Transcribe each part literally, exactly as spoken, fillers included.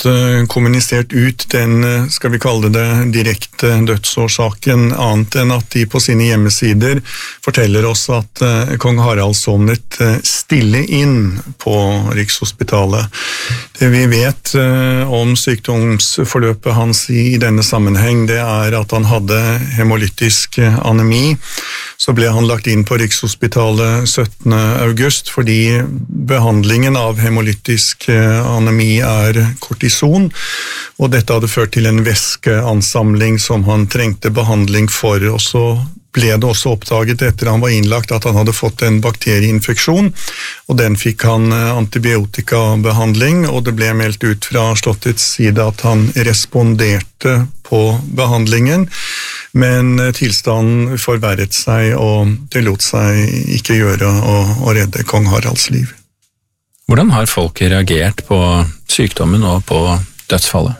fått kommunisert ut den, skal vi kalle det, direkte dødsårsaken, annet enn at de på sine hjemmesider forteller oss at kong Harald sovnet stille inn på Rikshospitalet. Det vi vet om sykdomsforløpet hans i denne sammenheng, det er at han hadde hemolytisk anemi. Så ble han lagt inn på Rikshospitalet syttende august fordi behandlingen av hemolytisk anemi er kortison, og dette hadde ført til en væskeansamling som han trengte behandling for, og så ble det også oppdaget etter han var innlagt at han hadde fått en bakterieinfeksjon, og den fikk han antibiotikabehandling, og det ble meldt ut fra Slottets side at han responderte på behandlingen, men tilstanden forverret seg, og det lot seg ikke gjøre å, å redde kong Haralds liv. Hvordan har folk reagert på sykdommen og på dødsfallet?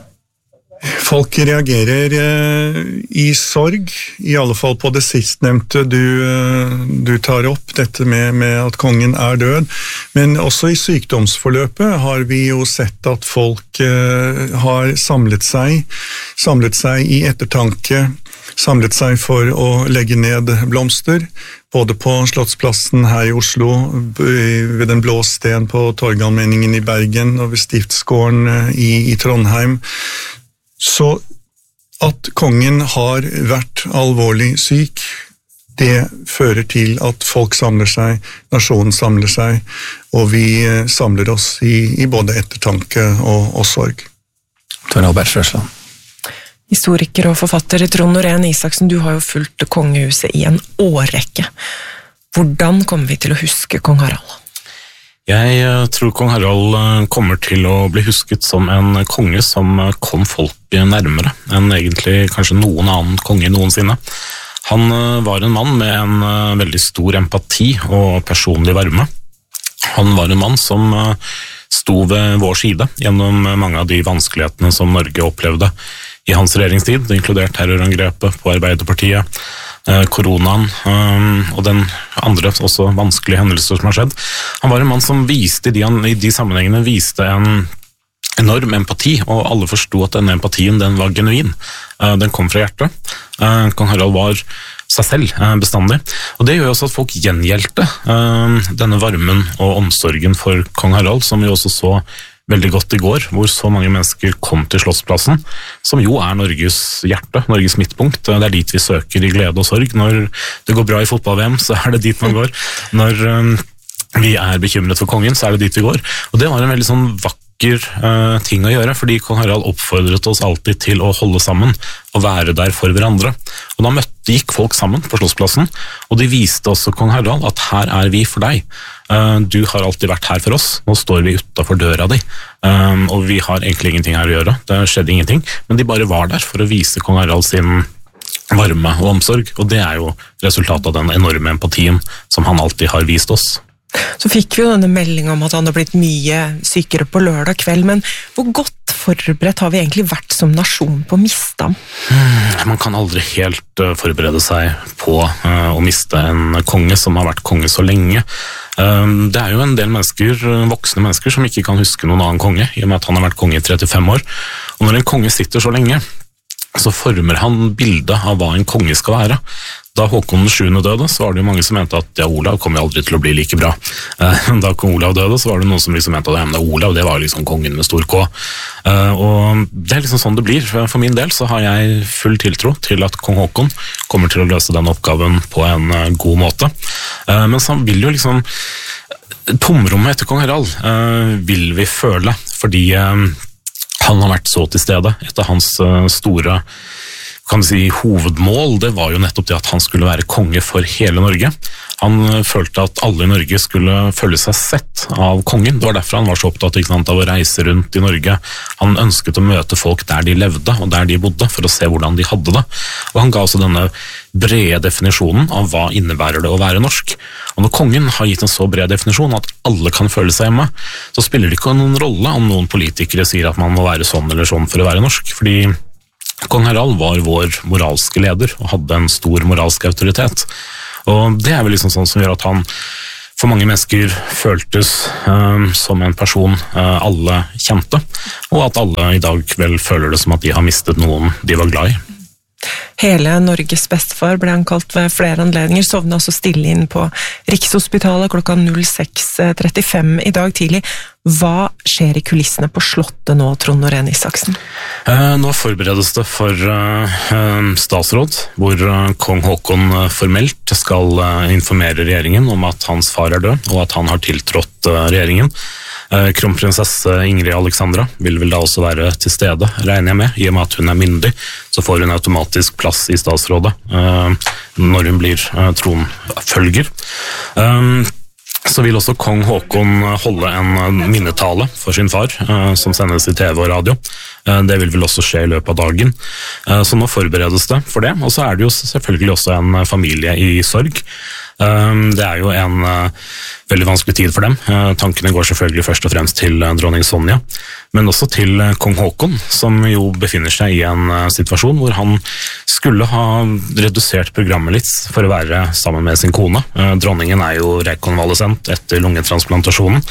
Folk reagerer eh, i sorg, i alle fall på det sistnevnte du, eh, du tar opp, dette med, med at kongen er død. Men også i sykdomsforløpet har vi jo sett at folk eh, har samlet seg, samlet seg i ettertanke, samlet seg for å legge ned blomster, både på Slottsplassen her i Oslo, ved Den blå sten på Torgallmenningen i Bergen og ved Stiftsgården i, i Trondheim. Så at kongen har vært alvorlig syk, det fører til at folk samler seg, nasjonen samler seg, og vi samler oss i, i både ettertanke og, og sorg. Torvald Bergsrøsland. Historiker og forfatter Trond Norén Isaksen, du har jo fulgt kongehuset i en årrekke. Hvordan kommer vi til å huske kong Harald? Jeg tror kong Harald kommer til å bli husket som en konge som kom folk nærmere enn egentlig kanskje noen annen konge noensinne. Han var en mann med en veldig stor empati og personlig varme. Han var en mann som sto ved vår side gjennom mange av de vanskelighetene som Norge opplevde i hans regjeringstid, inkludert terrorangrepet på Arbeiderpartiet, koronaen og den andre også vanskelige hendelser som har skjedd. Han var en mann som viste, de, i de sammenhengene viste en enorm empati, og alle forstod at denne empatien den var genuin. Den kom fra hjertet. Kong Harald var seg selv bestandig, og det gjør også at folk gjengjeldte denne varmen og omsorgen for kong Harald, som vi også så veldig godt i går, hvor så mange mennesker kom til Slottsplassen, som jo er Norges hjerte, Norges midtpunkt. Det er dit vi søker i glede og sorg. Når det går bra i fotball-V M, så er det dit man går. Når um, vi er bekymret for kongen, så er det dit vi går. Og det var en veldig sånn vakker uh, ting å gjøre, fordi kong Harald oppfordret oss alltid til å holde sammen og være der for hverandre. Og da møtte, gikk folk sammen på Slottsplassen, og de viste også kong Harald at her er vi for deg. Du har alltid vært her for oss, nå står vi utenfor døra di, og vi har egentlig ingenting her å gjøre, det skjedde ingenting, men de bare var der for å vise kong Harald sin varme og omsorg, og det er jo resultatet av den enorme empatien som han alltid har vist oss. Så fikk vi jo denne meldingen om at han har blitt mye sykere på lørdag kveld, men hvor godt forberedt har vi egentlig vært som nasjon på å miste ham? Man kan aldri helt forberede seg på å miste en konge som har vært konge så lenge. Det er jo en del mennesker, voksne mennesker som ikke kan huske noen annen konge, i og med at han har vært konge i trettifem år. Og når en konge sitter så lenge, så former han bildet av hva en konge skal være. Da Håkon den sjuende døde, så var det jo mange som mente at ja, Olav kommer aldri til å bli like bra. Da kong Olav døde, så var det noen som liksom mente at ja, Olav, det var liksom kongen med stor K. Og det er liksom sånn det blir. For min del så har jeg full tiltro til at kong Håkon kommer til å løse den oppgaven på en god måte. Men så vil jo liksom tomrommet etter kong Harald vil vi føle, fordi han har vært så til stede etter hans store kan du si, hovedmål, det var jo nettopp det at han skulle være konge for hele Norge. Han følte at alle i Norge skulle føle seg sett av kongen. Det var derfor han var så opptatt ikke sant, av å reise rundt i Norge. Han ønsket å møte folk der de levde og der de bodde, for å se hvordan de hadde det. Og han ga også denne brede definisjonen av hva innebærer det å være norsk. Og når kongen har gitt en så bred definisjon at alle kan føle seg hjemme, så spiller det ikke noen rolle om noen politikere sier at man må være sånn eller sånn for å være norsk, fordi kong Harald var vår moralske leder og hadde en stor moralsk autoritet. Og det er vel liksom sånn som gjør at han for mange mennesker føltes uh, som en person uh, alle kjente, og at alle i dag vel føler det som at de har mistet noen de var glad i. Hele Norges bestefar ble han kalt ved flere anledninger, sovnet også stille inn på Rikshospitalet klokka seks trettifem i dag tidlig. Hva skjer i kulissene på slottet nå, Trond Norén Isaksen? Eh, nå forberedes det for eh, statsråd, hvor eh, kong Haakon formelt skal eh, informere regjeringen om at hans far er død, og at han har tiltrådt eh, regjeringen. Kronprinsesse Ingrid Alexandra vil vel da også være til stede, regner jeg med. I og med at hun er myndig, så får hun automatisk plass i statsrådet når hun blir tronfølger. Så vil også kong Haakon holde en minnetale for sin far, som sendes i T V og radio. Det vil vel også skje i løpet av dagen. Så nå forberedes det for det, og så er det jo selvfølgelig også en familie i sorg. Det er jo en veldig vanskelig tid for dem. Tankene går selvfølgelig først og fremst til dronning Sonja, men også til kong Haakon, som jo befinner seg i en situasjon hvor han skulle ha redusert programmet litt for å være sammen med sin kone. Dronningen er jo rekonvalesent etter lungetransplantasjonen.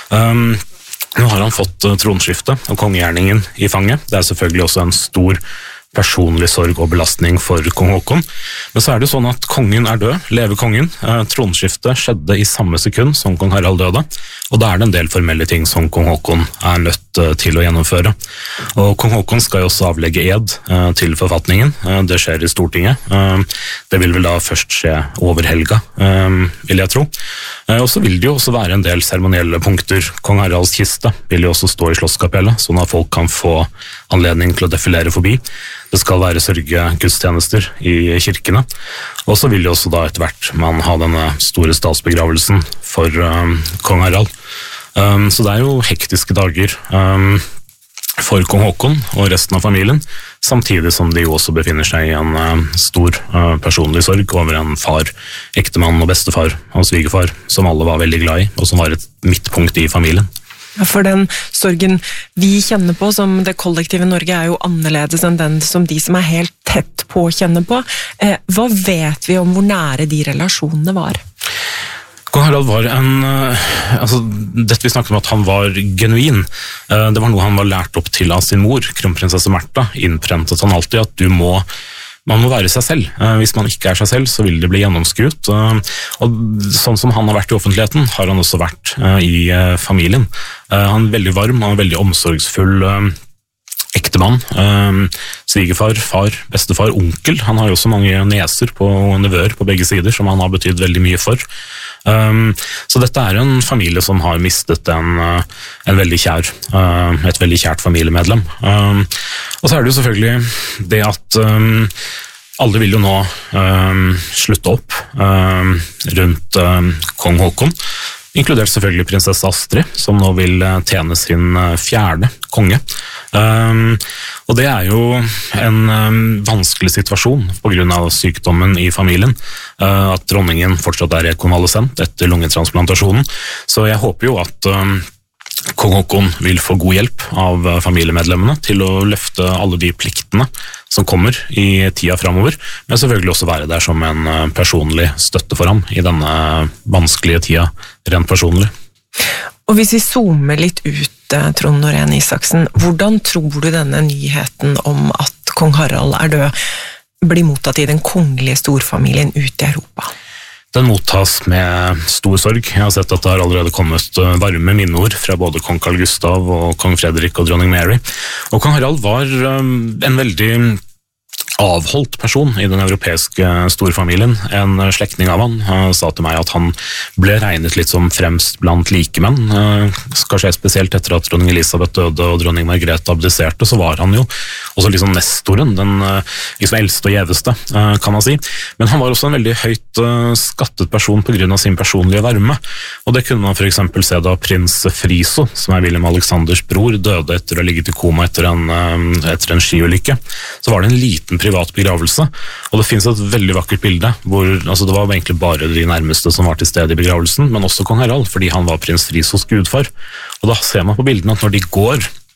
Nå har han fått tronskifte og kongegjerningen i fanget. Det er selvfølgelig også en stor personlig sorg og belastning for kong Haakon. Men så er det sånn at kongen er død, lever kongen. Eh, tronskiftet skjedde i samme sekund som kong Harald døde, og da er det en del formelle ting som kong Haakon er nødt eh, til å gjennomføre. Og kong Haakon skal jo også avlegge ed eh, til forfatningen. Eh, det skjer i Stortinget. Eh, det vil vel da først skje over helga, eh, vil jeg tro. Eh, og så vil det jo også være en del seremonielle punkter. Kong Haralds kiste vil jo også stå i Slottskapellet, sånn at folk kan få anledning til å defilere forbi. Det skal være sørgegudstjenester i kirkene, og så vil jo også da etter hvert man ha denne store statsbegravelsen for um, kong Harald. Um, så det er jo hektiske dager um, for kong Haakon og resten av familien, samtidig som de jo også befinner seg i en uh, stor uh, personlig sorg over en far, ektemann og bestefar og svigerfar, som alle var veldig glad i, og som var et midtpunkt i familien. For den sorgen vi kjenner på som det kollektive Norge er jo annerledes enn den som de som er helt tett på kjenner på. Eh, hva vet vi om hvor nære de relasjonene var? Kong Harald var en, altså dette vi snakket om at han var genuin, det var noe han var lært opp til av sin mor, kronprinsesse Märtha, innprentet han alltid at du må Man må være seg selv. Hvis man ikke er seg selv, så vil det bli gjennomskuet. Og sånn som han har vært i offentligheten, har han også vært i familien. Han er veldig varm, han er veldig omsorgsfull ektemann, svigerfar, far, bestefar, onkel. Han har jo også mange neser på nevøer på begge sider, som han har betydd veldig mye for. Så dette er en familie som har mistet en, en veldig kjær, et veldig kjært familiemedlem. Og så er det jo selvfølgelig det at alle vil jo nå slutte opp rundt kong Haakon, inkludert selvfølgelig prinsesse Astrid, som nå vil tjene sin fjerde konge. Um, og det er jo en um, vanskelig situasjon på grunn av sykdommen i familien, uh, at dronningen fortsatt er rekonvalesent etter lungetransplantasjonen. Så jeg håper jo at um, kong Haakon vil få god hjelp av familiemedlemmene til å løfte alle de pliktene som kommer i tida fremover, men selvfølgelig også være der som en personlig støtte for ham i denne vanskelige tida, rent personlig. Og hvis vi zoomer litt ut, Trond Norén Isaksen, hvordan tror du denne nyheten om at kong Harald er død blir mottatt i den kongelige storfamilien ut i Europa? Den mottas med stor sorg. Jeg har sett at det har allerede kommet varme minneord fra både kong Carl Gustav og kong Fredrik og dronning Mary. Og kong Harald var en veldig avholdt person i den europeiske storfamilien. En slektning av han uh, sa til meg at han ble regnet litt som fremst blant likemenn. Uh, kanskje spesielt etter at dronning Elisabeth døde og dronning Margrethe abdiserte, så var han jo også liksom nestoren, den uh, liksom eldste og gjeveste, uh, kan man si. Men han var også en veldig høyt uh, skattet person på grunn av sin personlige varme. Og det kunne man for eksempel se da prins Friso, som er William Alexanders bror, døde etter å ha ligget i koma etter en, uh, etter en skiulykke. Så var det en liten privat begravelse, og det finnes et veldig vakkert bilde hvor altså det var egentlig bare de nærmeste som var til stede i begravelsen, men også kong Harald, fordi han var prins Frisos gudfar. Og da ser man på bildene at når de går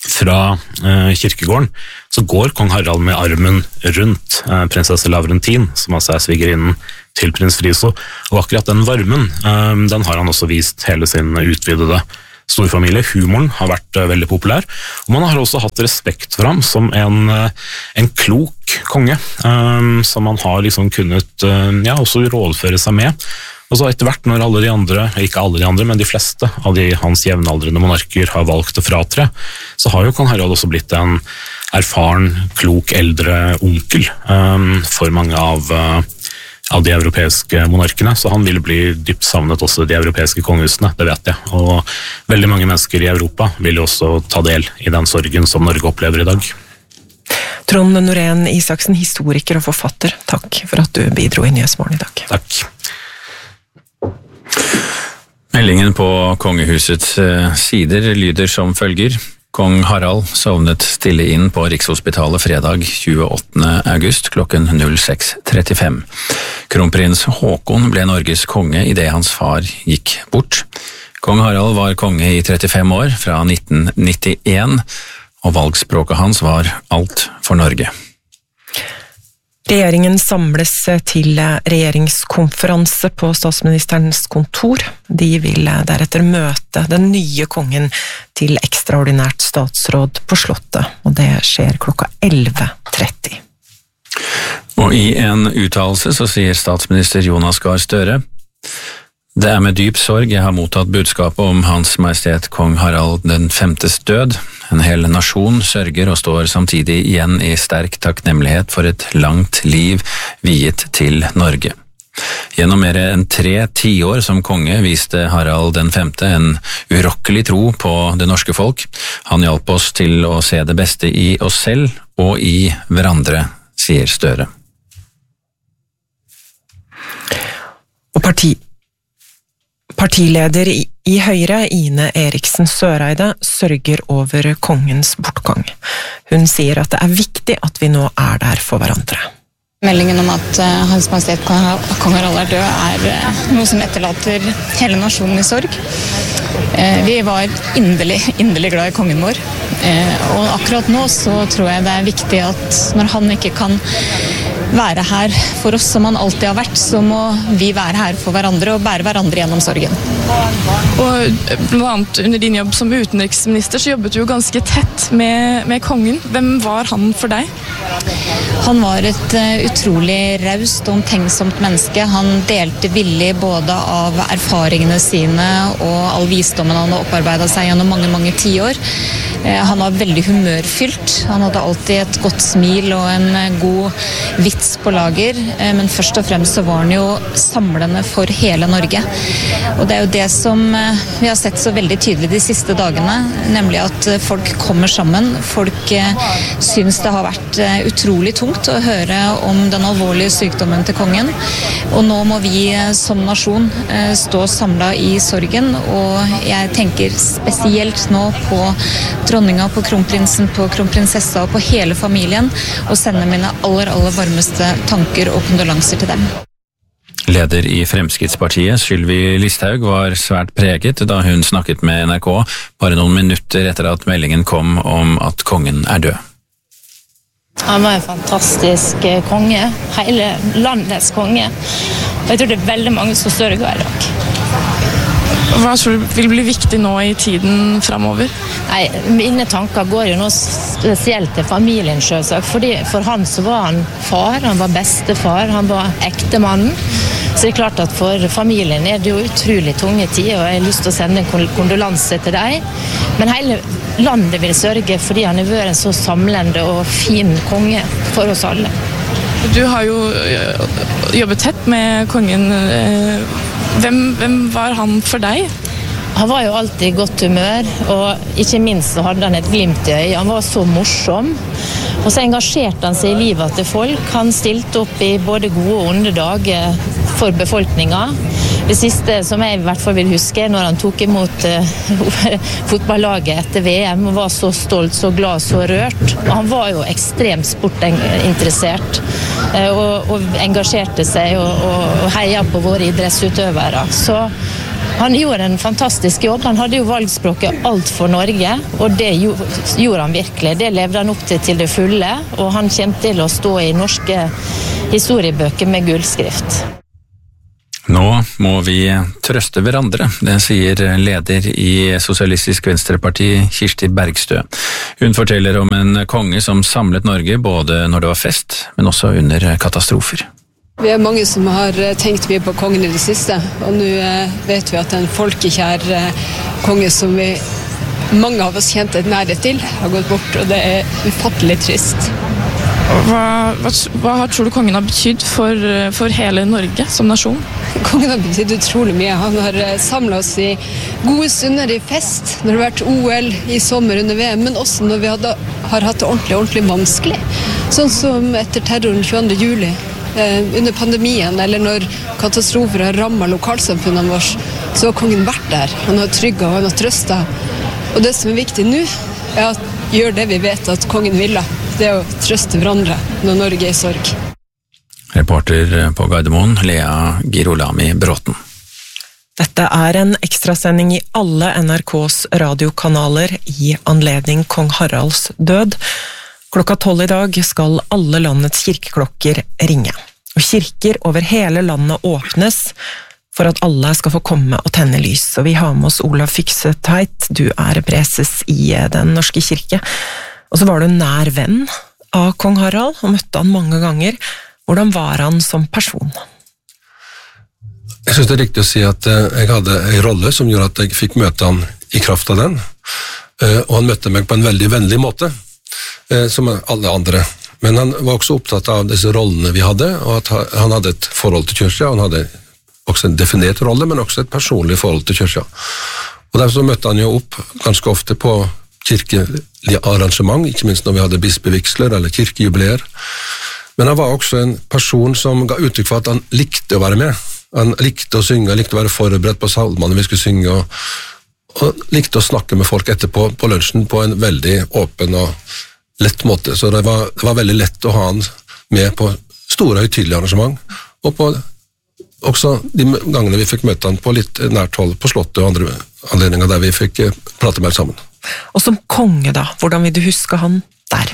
fra eh, kirkegården, så går kong Harald med armen rundt eh, prinsesse Laurentin, som altså er svigerinnen til prins Friso, og akkurat den varmen, eh, den har han også vist hele sin utvidede storfamilie. Humoren har vært uh, veldig populær, og man har også hatt respekt for ham som en, uh, en klok konge, um, som man har liksom kunnet uh, ja, også rådføre seg med. Og så etter hvert, når alle de andre, ikke alle de andre, men de fleste av de hans jevnaldrende monarker har valgt å fratre, så har jo kong Harald også blitt en erfaren, klok, eldre onkel um, for mange av uh, av de europeiske monarkene, så han ville bli dypt savnet også i de europeiske kongehusene, det vet jeg. Og veldig mange mennesker i Europa vil jo også ta del i den sorgen som Norge opplever i dag. Trond Norén Isaksen, historiker og forfatter, takk for at du bidro i Nyhetsmorgen i dag. Takk. Meldingen på kongehusets sider lyder som følger. Kong Harald sovnet stille inn på Rikshospitalet fredag tjueåttende august klokken seks trettifem. Kronprins Håkon ble Norges konge i det hans far gikk bort. Kong Harald var konge i trettifem år, fra nitten nittien, og valgspråket hans var alt for Norge. Regjeringen samles til regjeringskonferanse på statsministerens kontor. De vil deretter møte den nye kongen til ekstraordinært statsråd på Slottet, og det skjer klokka elleve tretti. Og i en uttalelse så sier statsminister Jonas Gahr Støre: Det er med dyp sorg jeg har mottatt budskapet om Hans Majestet Kong Harald den femtes død. En hel nasjon sørger og står samtidig igjen i sterk takknemlighet for et langt liv viet til Norge. Gjennom mer enn tre tiår som konge viste Harald den femte en urokkelig tro på det norske folk. Han hjalp oss til å se det beste i oss selv og i hverandre, sier Støre. Og parti Partileder i Høyre, Ine Eriksen Søreide, sørger over kongens bortgang. Hun sier at det er viktig at vi nå er der for hverandre. Meldingen om at uh, Hans Majestet Kong Harald er død er uh, noe som etterlater hele nasjonen i sorg. Uh, vi var inderlig, inderlig glad i kongen vår, uh, og akkurat nå så tror jeg det er viktig at når han ikke kan være her for oss som han alltid har vært, så må vi være her for hverandre og bære hverandre gjennom sorgen. Og blant annet under din jobb som utenriksminister så jobbet du jo ganske tett med, med kongen. Hvem var han for deg? Han var et uh, utrolig raust og omtenksomt menneske. Han delte villig både av erfaringene sine og all visdommen han har opparbeidet seg gjennom mange, mange tiår. Uh, han var veldig humørfylt. Han hadde alltid et godt smil og en uh, god vits på lager, uh, men først og fremst så var han jo samlende for hele Norge. Og det er jo det som uh, vi har sett så veldig tydelig de siste dagene, nemlig at uh, folk kommer sammen. Folk uh, syns det har vært uh, utrolig tungt å høre om den alvorlige sykdommen til kongen, og nå må vi som nasjon stå samlet i sorgen, og jeg tenker spesielt nå på dronninga, på kronprinsen, på kronprinsessa og på hele familien, og sende mine aller, aller varmeste tanker og kondolanser til dem. Leder i Fremskrittspartiet, Sylvi Listhaug, var svært preget da hun snakket med N R K bare noen minutter etter at meldingen kom om at kongen er død. Han var en fantastisk konge, hele landets konge. Og jeg tror det er veldig mange som sørger i dag. Hva tror du vil bli viktig nå i tiden fremover? Nei, mine tanker går jo nå spesielt til familien selvsagt, fordi for han så var han far, han var bestefar, han var ektemannen. Så det er klart at for familien er det jo utrolig tunge tid, og jeg har lyst til å sende en kondolanse til deg. Men hele landet vil sørge fordi han har vært en så samlende og fin konge for oss alle. Du har jo jobbet tett med kongen. Hvem, hvem var han for deg? Han var jo alltid i godt humør, og ikke minst så hadde han et glimt i øyet. Han var så morsom, og så engasjerte han seg i livet til folk. Han stilte opp i både gode og onde dager for befolkninga. Det siste som jeg i hvert fall vil huske, når han tok imot uh, fotballaget etter V M, og var så stolt, så glad, så rørt. Han var jo ekstremt sportinteressert, uh, og, og engasjerte seg og, og, og heia på våre idrettsutøvere. Så Han gjorde en fantastisk jobb. Han hadde jo valgspråket alt for Norge, og det gjorde han virkelig. Det levde han opp til til det fulle, og han kommer til å stå i norske historiebøker med gullskrift. Nå må vi trøste hverandre, det sier leder i Sosialistisk Venstreparti Kirsti Bergstø. Hun forteller om en konge som samlet Norge både når det var fest, men også under katastrofer. Vi er mange som har tenkt mye på kongen i det siste, og nå vet vi at en folkekjær konge som vi, mange av oss kjente et nærhet til, har gått bort, og det er ufattelig trist. Hva, hva, hva tror du kongen har betydd for, for hele Norge som nasjon? Kongen har betydd utrolig mye. Han har samlet oss i gode stunder i fest, når det har vært O L i sommer under V M, men også når vi hadde, har hatt det ordentlig, ordentlig vanskelig. Sånn som etter terroren tjueandre juli, eh, under pandemien, eller når katastrofer har rammet lokalsamfunnene våre, så har kongen vært der. Han har trygget og han har trøstet. Og det som er viktig nå, er at gjør det vi vet at kongen ville. Det er å trøste hverandre når Norge er i sorg. Reporter på Gardermoen, Lea Girolami Bråten. Dette er en ekstrasending i alle N R K's radiokanaler i anledning kong Haralds død. Klokka tolv i dag skal alle landets kirkeklokker ringe. Og kirker over hele landet åpnes for at alle skal få komme og tenne lys. Og vi har med oss Olav Fikseteit, du er preses i Den norske kirke. Og så var du nær venn av kong Harald, og møtte han mange ganger. Hvordan var han som person? Jeg synes det er riktig å si at jeg hadde en rolle som gjorde at jeg fikk møte han i kraft av den. Og han møtte meg på en veldig vennlig måte, som alle andre. Men han var også opptatt av disse rollene vi hadde, og at han hadde et forhold til kirka. Han hadde også en definert rolle, men også et personlig forhold til kirka. Og derfor så møtte han jo opp ganske ofte på kirkelige arrangement, ikke minst når vi hadde bispevigsler eller kirkejubileer. Men han var også en person som ga uttrykk for at han likte å være med. Han likte å synge, han likte å være forberedt på salmene vi skulle synge, og, og likte å snakke med folk etterpå på lunsjen på en veldig åpen og lett måte. Så det var, det var veldig lett å ha han med på store høytidelige arrangement, og på også de gangene vi fikk møte han på litt nært hold på slottet og andre anledninger der vi fikk prate mer sammen. Og som konge da, hvordan vil du huske han der?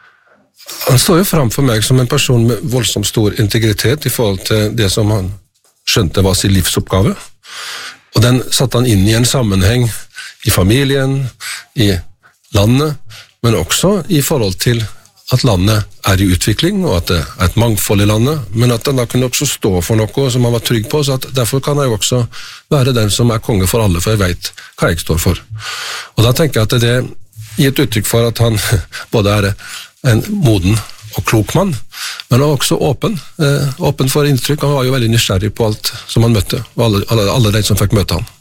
Han står jo frem for meg som en person med voldsomt stor integritet i forhold til det som han skjønte var sin livsoppgave. Og den satte han inn i en sammenheng i familien, i landet, men også i forhold til at landet er i utvikling, og at det er et mangfold i landet, men at han da kunne også stå for noe som han var trygg på, så at derfor kan jeg også være den som er konge for alle, for jeg vet hva jeg står for. Og da tenker jeg at det gir et uttrykk for at han både er en moden og klok mann, men han var også åpen, eh, åpen for inntrykk. Han var jo veldig nysgjerrig på alt som han møtte, og alle, alle, alle de som fikk møte han.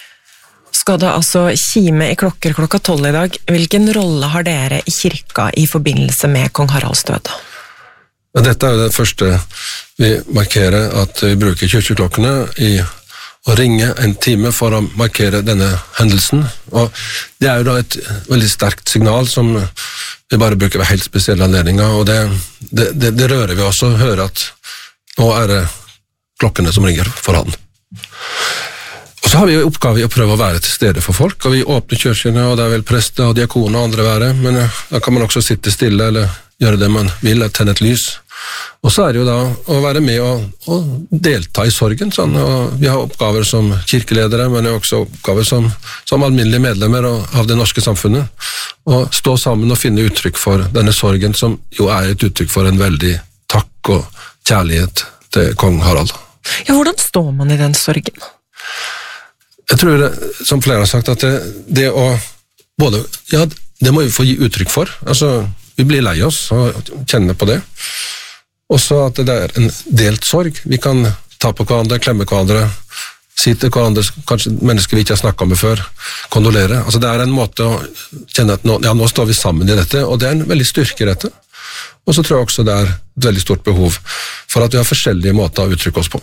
Skal det altså kime i klokker klokka tolv i dag. Hvilken rolle har dere i kirka i forbindelse med kong Haralds død? Ja, dette er jo det første vi markerer, at vi bruker kirkeklokkene i å ringe en time for å markere denne hendelsen. Og det er jo da et veldig sterkt signal som vi bare bruker ved helt spesielle anledninger, og det, det, det, det rører vi også å høre at nå er det klokkene som ringer for han. Og så har vi jo oppgave i å prøve å være til stede for folk, og vi åpner kirkene, og det er vel prester og diakoner og andre være, men da kan man også sitte stille eller gjøre det man vil, tenne et lys. Og så er det jo da å være med og, og delta i sorgen, sånn, og vi har oppgaver som kirkeledere, men det er også oppgaver som, som alminnelige medlemmer av det norske samfunnet, og stå sammen og finne uttrykk for denne sorgen, som jo er et uttrykk for en veldig takk og kjærlighet til kong Harald. Ja, hvordan står man i den sorgen? Jeg tror, det, som flere har sagt, at det, det å både, ja, det må vi få gi uttrykk for. Altså, vi blir lei oss og kjenner på det. Og så at det er en delt sorg. Vi kan ta på hverandre, klemme hverandre, si til hverandre, kanskje mennesker vi ikke har snakket med før, kondolere. Altså, det er en måte å kjenne at nå, ja, nå står vi sammen i dette, og det er en veldig styrke i dette. Og så tror jeg også det er et veldig stort behov for at vi har forskjellige måter å uttrykke oss på.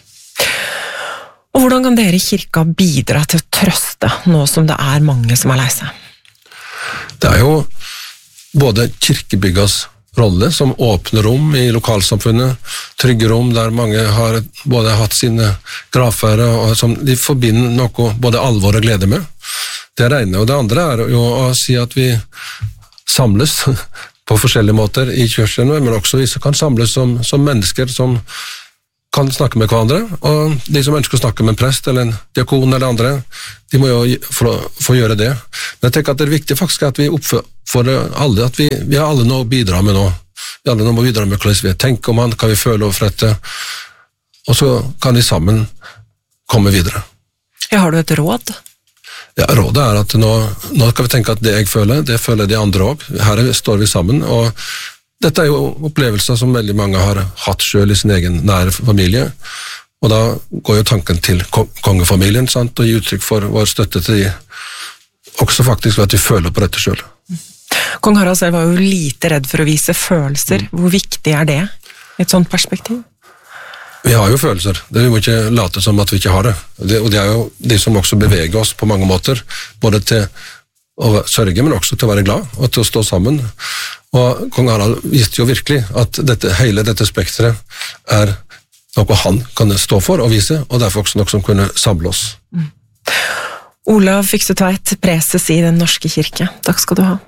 Og hvordan kan dere i kirka bidra til å trøste nå som det er mange som er lei seg? Det er jo både kirkebyggas rolle som åpne rom i lokalsamfunnet, trygge rom der mange har både hatt sine gravfære og som de forbinder noe både alvor og glede med. Det er det ene, og det andre er jo å si at vi samles på forskjellige måter i kjørselen, men også vi kan samles som, som mennesker som kan snakke med hverandre, og de som ønsker å snakke med en prest eller en diakon eller andre, de må jo få, få gjøre det. Men jeg tenker at det er viktig faktisk at vi oppfordrer alle, at vi, vi har alle noe å bidra med nå. Vi har alle noe å bidra med hvordan vi tenker om han, hva vi føler over dette, og så kan vi sammen komme videre. Ja, har du et råd? Ja, rådet er at nå, nå kan vi tenke at det jeg føler, det føler de andre også. Her står vi sammen, og dette er jo opplevelser som veldig mange har hatt selv i sin egen nære familie, og da går jo tanken til kongefamilien, sant, og gi uttrykk for vår støtte til de, også faktisk ved at vi føler på dette selv. Kong Harald selv var jo lite redd for å vise følelser. Hvor viktig er det i et sånt perspektiv? Vi har jo følelser, det vi må ikke late som at vi ikke har det, det og det er jo de som også beveger oss på mange måter, både til å sørge, men også til å være glad, og til å stå sammen. Og kong Harald visste jo virkelig at dette, hele dette spektret er noe han kan stå for og vise, og derfor også noe som kunne samle oss. Mm. Olav Fykse-Tveit, preses i Den norske kirke. Takk skal du ha.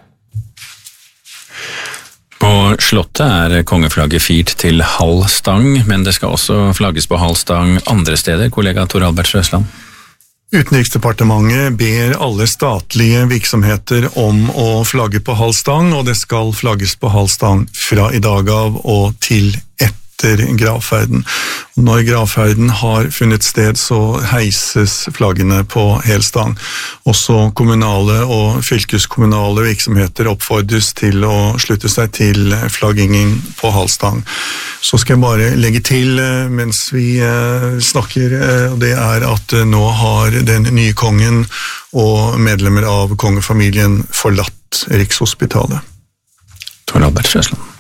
På slottet er kongeflagget firt til halv stang, men det skal også flagges på halv stang andre steder, kollega Tor Albert Røsland. Utenriksdepartementet ber alle statlige virksomheter om å flagge på halv stang, og det skal flagges på halv stang fra i dag av og til etter gravferden. Når gravferden har funnet sted, så heises flaggene på hel stang. Også kommunale og fylkeskommunale virksomheter oppfordres til å slutte seg til flaggingen på halv stang. Så skal jeg bare legge til mens vi snakker, og det er at nå har den nye kongen og medlemmer av kongefamilien forlatt Rikshospitalet. Tor Albert Røsland.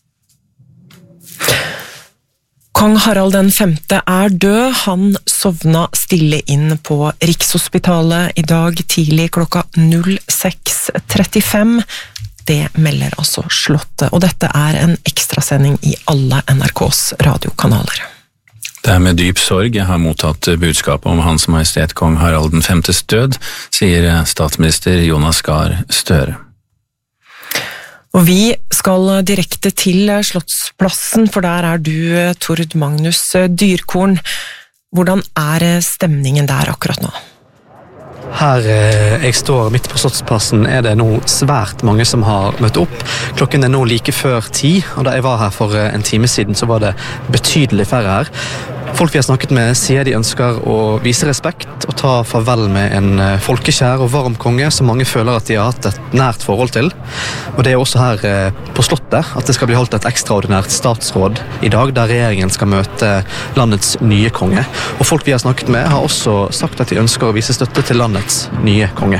Kong Harald den femte er død. Han sovna stille inn på Rikshospitalet i dag tidlig klokka null seks trettifem. Det melder altså Slottet, og dette er en ekstrasending i alle N R K's radiokanaler. Det er med dyp sorg jeg har mottatt budskapet om Hans Majestet Kong Harald den femtes død, sier statsminister Jonas Gahr Støre. Og vi skal direkte til Slottsplassen, for der er du, Tord Magnus Dyrkorn. Hvordan er stemningen der akkurat nå? Her jeg står midt på Slottsplassen er det nå svært mange som har møtt opp. Klokken er nå like før ti, og da jeg var her for en time siden så var det betydelig færre her. Folk vi har snakket med sier de ønsker å vise respekt og ta farvel med en folkekjær og varm konge som mange føler at de har hatt et nært forhold til. Og det er også her på Slottet at det skal bli holdt et ekstraordinært statsråd i dag, der regjeringen skal møte landets nye konge. Og folk vi har snakket med har også sagt at de ønsker å vise støtte til landets nye konge.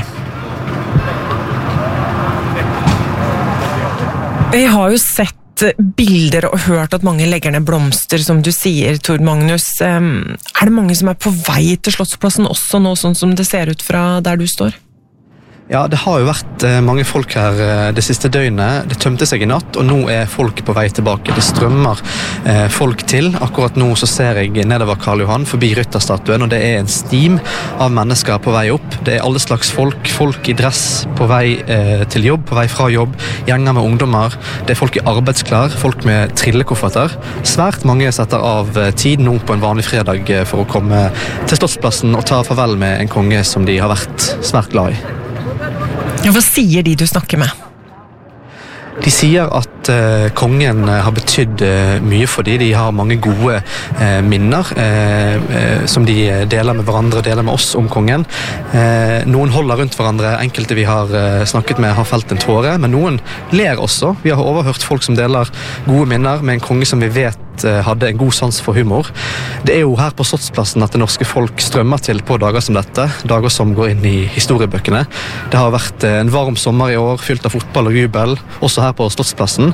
Jeg har jo sett bilder og hørt at mange legger ned blomster, som du sier, Tord Magnus. Er det mange som er på vei til Slottsplassen også nå, sånn som det ser ut fra der du står? Ja, det har jo vært mange folk her det siste døgnet. Det tømte seg i natt, og nå er folk på vei tilbake. Det strømmer folk til. Akkurat nå så ser jeg nedover Karl Johan, forbi Rytterstatuen, og det er en stim av mennesker på vei opp. Det er alle slags folk. Folk i dress på vei til jobb, på vei fra jobb. Gjenger med ungdommer. Det er folk i arbeidsklær, folk med trillekofferter. Svært mange setter av tid nå på en vanlig fredag for å komme til Slottsplassen og ta farvel med en konge som de har vært svært glad i. Ja, hva sier de du snakker med? De sier at uh, kongen har betydd uh, mye for dem. De har mange gode uh, minner uh, uh, som de deler med hverandre, deler med oss om kongen. Uh, noen holder rundt hverandre, enkelte vi har uh, snakket med har felt en tåre, men noen ler også. Vi har overhørt folk som deler gode minner med en konge som vi vet sett hadde en god sans for humor. Det er jo her på Slottsplassen at det norske folk strømmer til på dager som dette, dager som går inn i historiebøkene. Det har vært en varm sommer i år, fylt av fotball og jubel, også her på Slottsplassen.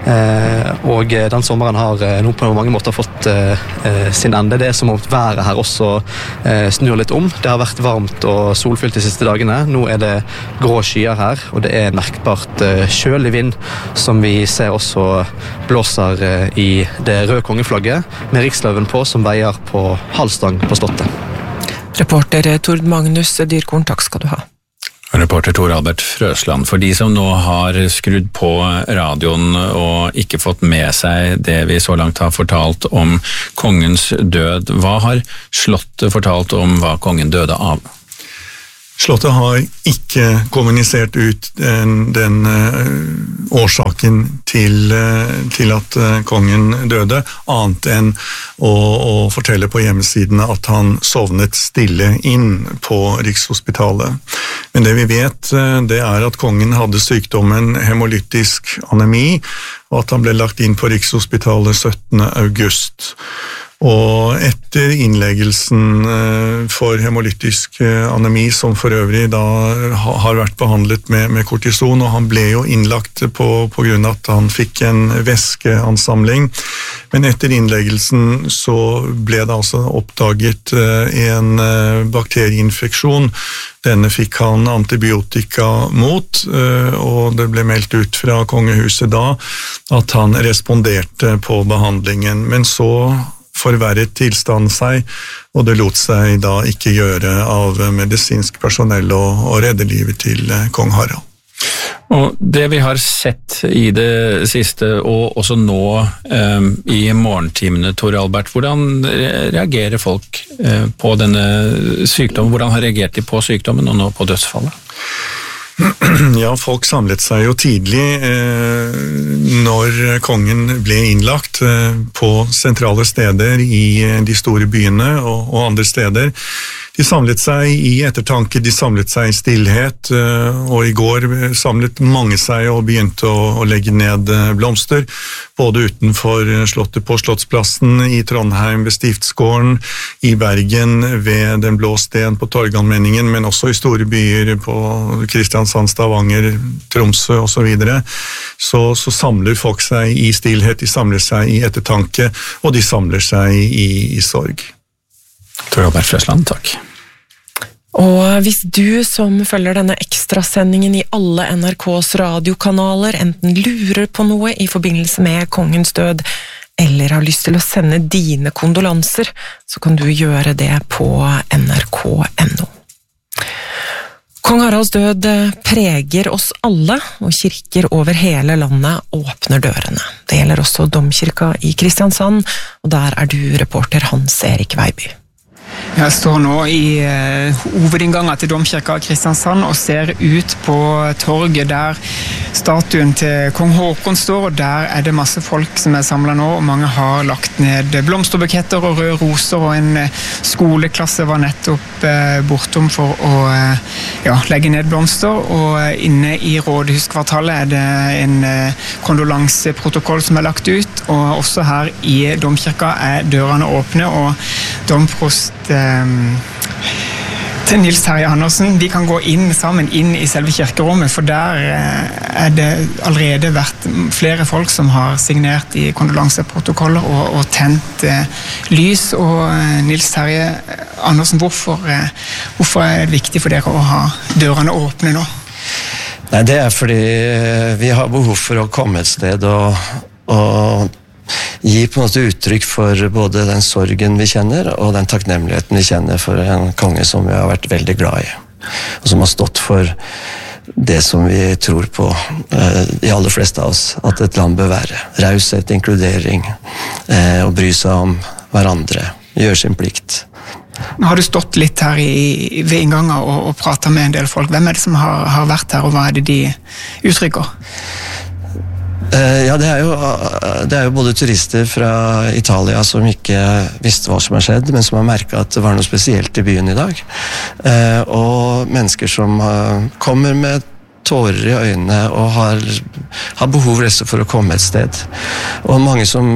Og den sommeren har nå på mange måter fått sin ende. Det er som om været her også snur litt om. Det har vært varmt og solfylt de siste dagene. Nå er det grå skyer her, og det er merkbart kjølig vind som vi ser også blåser i det røde kongeflagget, med riksløven på som veier på halvstang på slottet. Reporter Tord Magnus Dyrkorn, takk skal du ha. Reporter Tor Albert Frøsland, for de som nå har skrudd på radioen og ikke fått med seg det vi så langt har fortalt om kongens død, hva har slottet fortalt om hva kongen døde av? Slottet har ikke kommunisert ut den, den uh, årsaken til, uh, til at uh, kongen døde, annet enn å, å fortelle på hjemmesidene at han sovnet stille inn på Rikshospitalet. Men det vi vet, uh, det er at kongen hadde sykdommen hemolytisk anemi, og at han ble lagt inn på Rikshospitalet syttende august. Og etter innleggelsen for hemolytisk anemi, som for øvrig da har vært behandlet med, med kortison, og han ble jo innlagt på, på grunn av at han fikk en væskeansamling, men etter innleggelsen så ble det altså oppdaget en bakterieinfeksjon. Denne fikk han antibiotika mot, og det ble meldt ut fra kongehuset da at han responderte på behandlingen, men så forverret tilstand seg, og det lot seg da ikke gjøre av medisinsk personell å, å redde livet til kong Harald. Og det vi har sett i det siste, og også nå um, i morgentimene, Tor Albert, hvordan reagerer folk uh, på denne sykdommen? Hvordan har reagert de på sykdommen og nå på dødsfallet? Ja, folk samlet seg jo tidlig eh, når kongen ble innlagt eh, på sentrale steder i de store byene og, og andre steder. De samlet seg i ettertanke, de samlet seg i stillhet, og i går samlet mange seg og begynte å, å legge ned blomster, både utenfor slottet på Slottsplassen, i Trondheim ved Stiftsgården, i Bergen ved Den blå sten på Torgallmenningen, men også i store byer på Kristiansand, Stavanger, Tromsø og så videre. Så, så samler folk seg i stillhet, de samler seg i ettertanke, og de samler seg i, i sorg. Tor Albert Frøsland, takk. Og hvis du som følger denne ekstrasendingen i alle N R K's radiokanaler enten lurer på noe i forbindelse med kongens død, eller har lyst til å sende dine kondolanser, så kan du gjøre det på N R K punktum N O. Kong Haralds død preger oss alle, og kirker over hele landet åpner dørene. Det gjelder også Domkirka i Kristiansand, og der er du reporter Hans Erik Veiby. Jeg står nå i uh, hovedinngangen til Domkirka i Kristiansand og ser ut på torget der statuen til kong Håkon står, og der er det masse folk som er samlet nå, og mange har lagt ned blomsterbuketter og røde roser, og en uh, skoleklasse var nettopp uh, bortom for å uh, ja, legge ned blomster, og uh, inne i rådhuskvartalet er det en uh, kondolanseprotokoll som er lagt ut, og også her i Domkirka er dørene åpne, og domprost Um, til Nils Terje Andersen, vi kan gå inn sammen inn i selve kirkerommet, for der uh, er det allerede vært flere folk som har signert i kondolanseprotokoller og, og tent uh, lys, og uh, Nils Terje Andersen, hvorfor, uh, hvorfor er det viktig for dere å ha dørene åpne nå? Nei, det er fordi vi har behov for å komme et sted og, og gi på en måte uttrykk for både den sorgen vi kjenner og den takknemligheten vi kjenner for en konge som vi har vært veldig glad i, og som har stått for det som vi tror på, de aller fleste av oss, at et land bør være raushet, inkludering, og bry seg om hverandre, gjøre sin plikt. Nå har du stått litt her i, ved inngangen og, og pratet med en del folk. Hvem er det som har, har vært her, og hva er det de uttrykker? Ja, det er, jo, det er jo både turister fra Italia som ikke visste hva som har skjedd, men som har merket at det var noe spesielt i byen i dag. Og mennesker som kommer med tårer i øynene og har, har behov for å komme et sted. Og mange som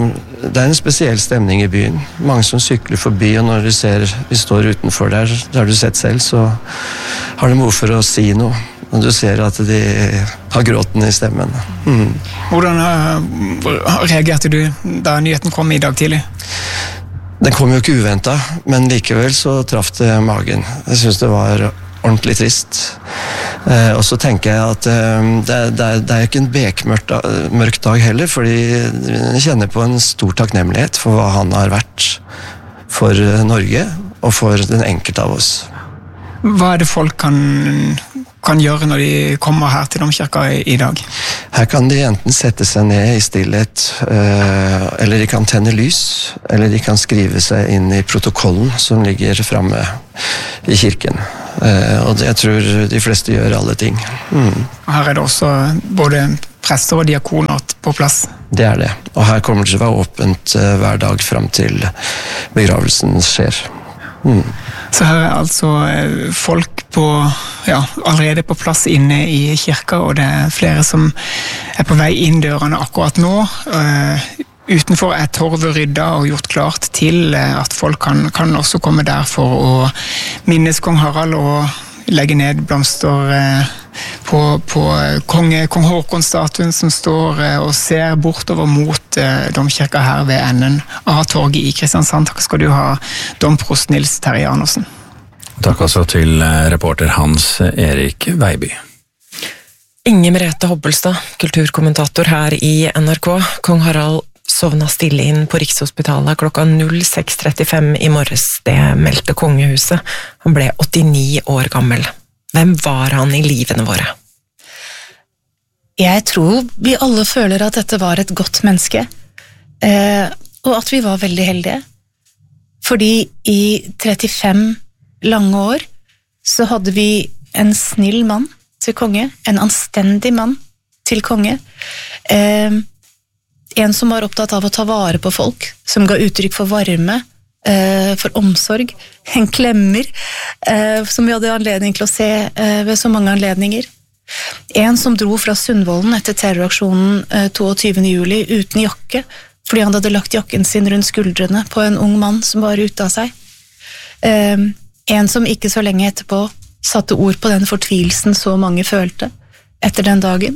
det er en spesiell stemning i byen. Mange som sykler forbi, og når du ser, vi står utenfor der, det har du sett selv, så har de behov for å si noe. Og du ser at de har gråten i stemmen. Mm. Hvordan uh, reagerte du da nyheten kom i dag tidlig? Den kom jo ikke uventet, men likevel så traff det magen. Jeg synes det var ordentlig trist. Eh, og så tenker jeg at eh, det, det, er, det er ikke en bekmørk dag, mørk dag heller, fordi jeg kjenner på en stor takknemlighet for hva han har vært for Norge og for den enkelte av oss. Hva er det folk kan, kan gjøre når de kommer her til Domkirka i, i dag? Her kan de enten sette seg ned i stillhet, eh, eller de kan tenne lys, eller de kan skrive seg inn i protokollen som ligger fremme i kirken. Eh, og jeg tror de fleste gjør alle ting. Mm. Her er det også både prester og diakoner på plass. Det er det, og her kommer det til å være åpent eh, hver dag frem til begravelsen skjer. Mm. Så her er altså folk på, ja, allerede på plass inne i kirka, og det er flere som er på vei inn dørene akkurat nå. Uh, utenfor er torvet rydda og gjort klart til at folk kan, kan også komme der for å minnes kong Harald og legge ned blomster uh, på, på konge, kong Håkon-statuen som står uh, og ser bortover mot uh, domkirka her ved enden av torget i Kristiansand. Takk skal du ha, domprost Nils Terje Andersen. Takk også til reporter Hans Erik Veiby. Inger Merete Hobbelstad, kulturkommentator her i N R K. Kong Harald sovna stille inn på Rikshospitalet klokka seks trettifem i morges. Det meldte kongehuset. Han ble åttini år gammel. Hvem var han i livene våre? Jeg tror vi alle føler at dette var et godt menneske, eh, og at vi var veldig heldige. Fordi i trettifem lange år så hadde vi en snill mann til konge, en anstendig mann til konge, eh, en som var opptatt av å ta vare på folk, som ga uttrykk for varme, eh, for omsorg, en klemmer, eh, som vi hadde anledning til å se eh, ved så mange anledninger. En som dro fra Sundvolden etter terroraksjonen eh, tjueåtte juli uten jakke, fordi han hadde lagt jakken sin rundt skuldrene på en ung mann som var ute av seg. Eh, en som ikke så lenge etterpå satte ord på den fortvilelsen så mange følte etter den dagen.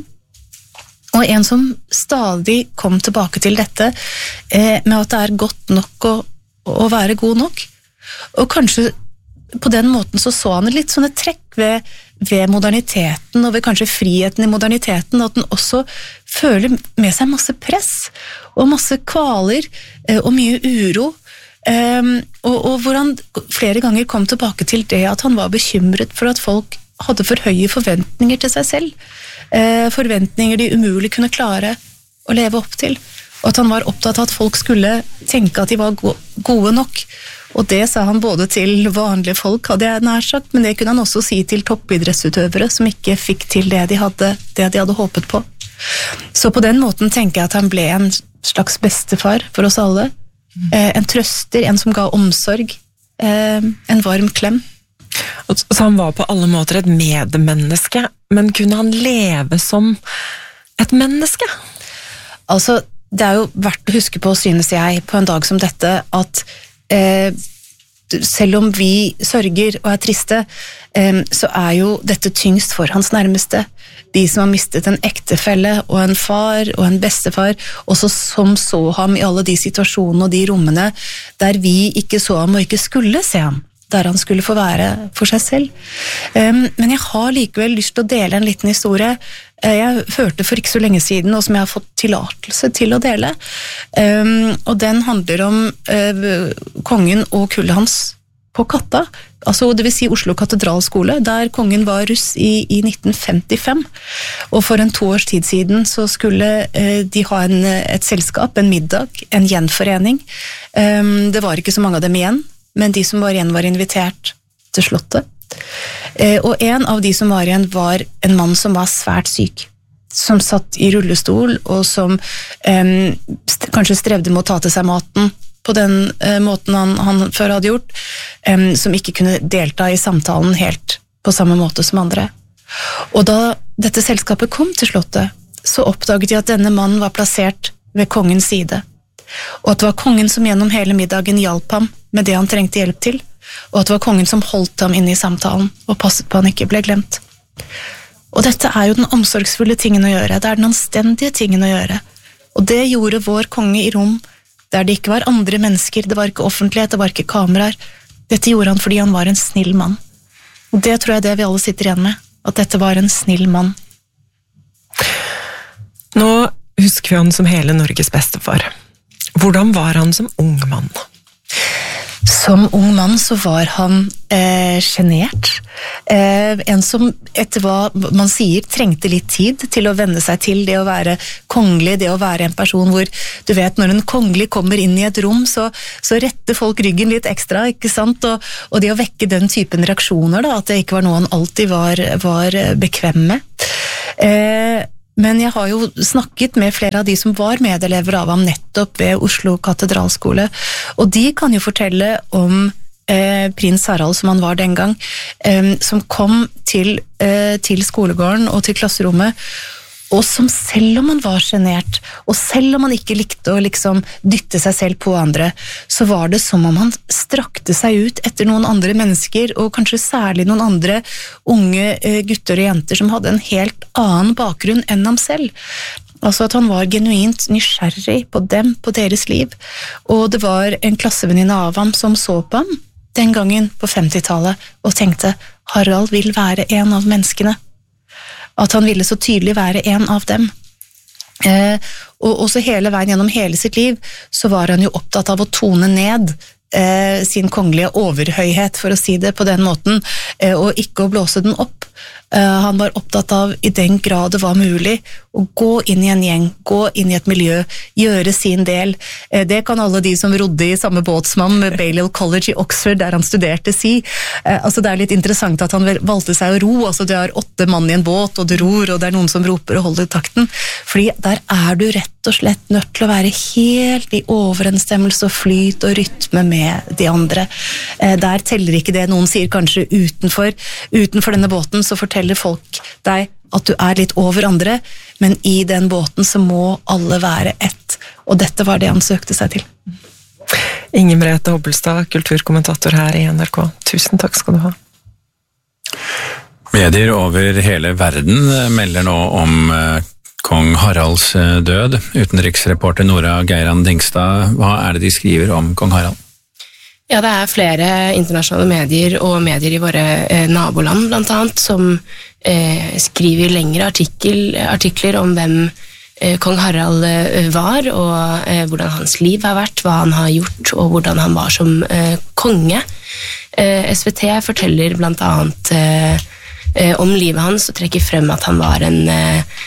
Og en som stadig kom tilbake til dette eh, med at det er godt nok å, å være god nok. Og kanskje på den måten så så han litt sånne trekk ved, ved moderniteten og ved kanskje friheten i moderniteten, at den også føler med seg masse press og masse kvaler eh, og mye uro. Um, og, og hvor han flere ganger kom tilbake til det at han var bekymret for at folk hadde for høye forventninger til seg selv. Uh, forventninger de umulig kunne klare å leve opp til. Og at han var opptatt av at folk skulle tenke at de var go- gode nok. Og det sa han både til vanlige folk, hadde jeg nær sagt, men det kunne han også si til toppidrettsutøvere som ikke fikk til det de hadde, det de hadde håpet på. Så på den måten tenker jeg at han ble en slags bestefar for oss alle. Eh, en trøster, en som ga omsorg, eh, en varm klem. Så han var på alle måter et medmenneske, men kunne han leve som et menneske? Altså, det er jo verdt å huske på, synes jeg, på en dag som dette, at eh, selv om vi sørger og er triste, eh, så er jo dette tyngst for hans nærmeste. De som har mistet en ektefelle og en far og en bestefar, også som så ham i alle de situasjonene og de rommene der vi ikke så ham og ikke skulle se ham, der han skulle få være for seg selv. Um, men jeg har likevel lyst til å dele en liten historie jeg hørte for ikke så lenge siden, og som jeg har fått tillatelse til å dele. Um, og den handler om uh, kongen og kullet hans på Katta, altså det vil si Oslo katedralskole, der kongen var russ i, i nitten femtifem. Og for en to års tid siden så skulle uh, de ha en, et selskap, en middag, en gjenforening. Um, det var ikke så mange av dem igjen, men de som var igjen var invitert til slottet. Eh, og en av de som var igjen var en mann som var svært syk, som satt i rullestol, og som eh, st- kanskje strevde med å ta til seg maten på den eh, måten han, han før hadde gjort, eh, som ikke kunne delta i samtalen helt på samme måte som andre. Og da dette selskapet kom til slottet, så oppdaget de at denne mannen var plassert ved kongens side. og at det var kongen som gjennom hele middagen hjalp ham med det han trengte hjelp til, og at det var kongen som holdt ham inne i samtalen og passet på han ikke ble glemt. Og dette er jo den omsorgsfulle tingen å gjøre, det er den anstendige tingen å gjøre, og det gjorde vår konge i Rom, der det ikke var andre mennesker, det var ikke offentlighet, det var ikke kameraer. Dette gjorde han fordi han var en snill mann. Og det tror jeg det vi alle sitter igjen med, at dette var en snill mann. Nå husker vi han som hele Norges bestefar. Hvordan var han som ung mann? Som ung mann så var han eh, genert. Eh, en som etter hva man sier trengte litt tid til å venne seg til det å være kongelig, det å være en person hvor, du vet, når en kongelig kommer inn i et rom, så, så retter folk ryggen litt ekstra, ikke sant? Og, og det å vekke den typen reaksjoner, da, at det ikke var noe han alltid var, var bekvem med. Eh, Men jeg har jo snakket med flere av de som var medelever av ham nettopp ved Oslo katedralskole, og de kan jo fortelle om eh, prins Harald, som han var den gang, eh, som kom til, eh, til skolegården og til klasserommet, og som selv om han var genert, og selv om han ikke likte å liksom dytte seg selv på andre, så var det som om han strakte seg ut etter noen andre mennesker, og kanskje særlig noen andre unge gutter og jenter som hadde en helt annen bakgrunn enn ham selv. Altså at han var genuint nysgjerrig på dem, på deres liv, og det var en klassevenninne av ham som så på ham den gangen på femtitallet, og tenkte, Harald vil være en av menneskene. At han ville så tydelig være en av dem. Eh, og også hele veien gjennom hele sitt liv, så var han jo opptatt av å tone ned eh, sin kongelige overhøyhet, for å si det på den måten, eh, og ikke å blåse den opp. Eh, han var opptatt av, i den grad det var mulig, å gå inn i en gjeng, gå inn i et miljø, gjøre sin del. Eh, det kan alle de som rodde i samme båtsmann med Balliol College i Oxford, der han studerte, si. Eh, altså det er litt interessant at han valgte seg å ro, altså det er åtte mann i en båt, og du ror, og det er noen som roper og holder takten, fordi der er du rett og slett nødt til å være helt i overensstemmelse og flyt og rytme med de andre. Eh, der teller ikke det, noen sier kanskje utenfor, utenfor denne båten, så forteller folk deg at du er litt over andre, men i den båten så må alle være ett, og dette var det han søkte seg til. Inger Merete Hobbelstad, kulturkommentator her i N R K. Tusen takk skal du ha. Medier over hele verden melder nå om kong Haralds død. Utenriksreporter Nora Geiran Dingstad, hva er det de skriver om kong Harald? Ja, det er flere internasjonale medier og medier i våre eh, naboland blant annet, som eh, skriver lengre artikkel, artikler om hvem eh, kong Harald eh, var, og eh, hvordan hans liv har vært, hva han har gjort, og hvordan han var som eh, konge. Eh, S V T forteller blant annet eh, eh, om livet hans, og trekker frem at han var en eh,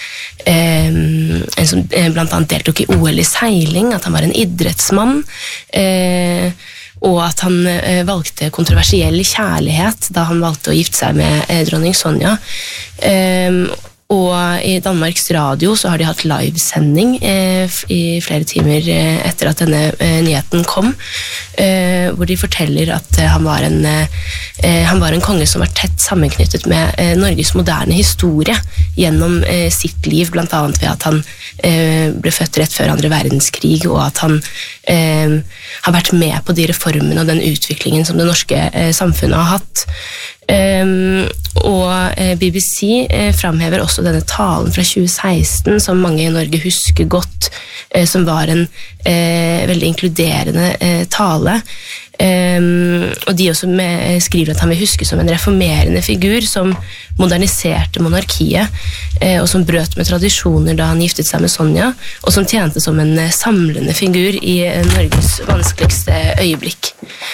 en som blant annet deltok i O L i seiling, at han var en idrettsmann, eh, og at han eh, valgte kontroversiell kjærlighet da han valgte å gifte seg med eh, dronning Sonja. Eh, og i Danmarks Radio så har de hatt livesending eh, i flere timer eh, etter at denne eh, nyheten kom, eh, hvor de forteller at eh, han, var en, eh, han var en konge som var tett sammenknyttet med eh, Norges moderne historie gjennom eh, sitt liv, blant annet ved at han eh, ble født rett før andre verdenskrig, og at han eh, har vært med på de reformene og den utviklingen som det norske eh, samfunnet har hatt. Um, og eh, B B C eh, framhever også denne talen fra tjue seksten som mange i Norge husker godt, eh, som var en eh, veldig inkluderende eh, tale, um, og de også med, skriver at han vil huske som en reformerende figur som moderniserte monarkiet, eh, og som brøt med tradisjoner da han giftet seg med Sonja, og som tjente som en eh, samlende figur i eh, Norges vanskeligste øyeblikk.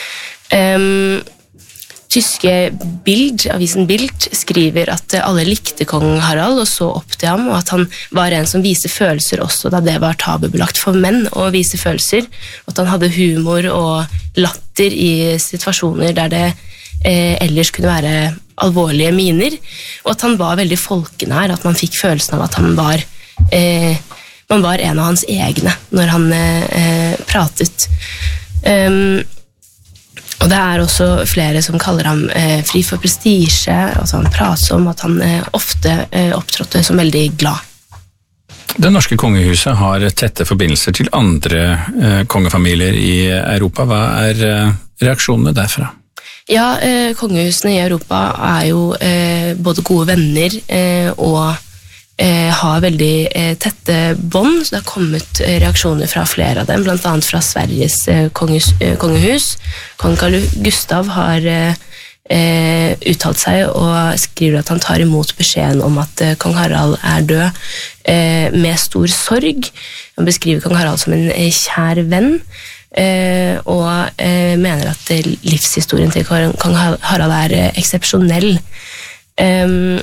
Um, Tyske Bild, avisen Bild, skriver at alle likte kong Harald og så opp til ham, og at han var en som viste følelser også da det var tabubelagt for menn å vise følelser, og at han hadde humor og latter i situasjoner der det eh, ellers kunne være alvorlige miner, og at han var veldig folkenær, at man fikk følelsen av at han var, eh, man var en av hans egne når han eh, pratet. Um, Og det er også flere som kaller ham eh, fri for prestisje, altså han prater om at han eh, ofte eh, opptrådte som veldig glad. Det norske kongehuset har tette forbindelser til andre eh, kongefamilier i Europa. Hva er eh, reaksjonene derfra? Ja, eh, kongehusene i Europa er jo eh, både gode venner eh, og eh, har veldig eh, tette bånd. Så det har kommet eh, reaksjoner fra flere av dem, blant annet fra Sveriges eh, konges, eh, kongehus. Kong Carl Gustav har eh, Eh, uttalt seg og skriver at han tar imot beskjeden om at eh, kong Harald er død eh, med stor sorg. Han beskriver kong Harald som en eh, kjær venn eh, og eh, mener at eh, livshistorien til kong Harald er eh, eksepsjonell. Um,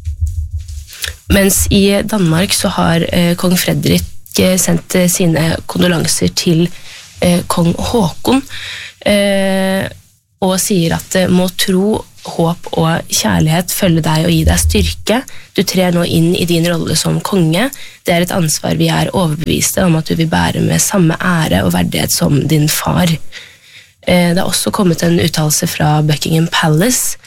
mens i Danmark så har eh, kong Fredrik eh, sendt eh, sine kondolanser til eh, kong Håkon eh, og sier at det må tro, håp og kjærlighet følge deg og gi deg styrke. Du trer nå inn i din rolle som konge. Det er et ansvar vi er overbeviste om at du vil bære med samme ære og verdighet som din far. Det har også kommet en uttalelse fra Buckingham Palace.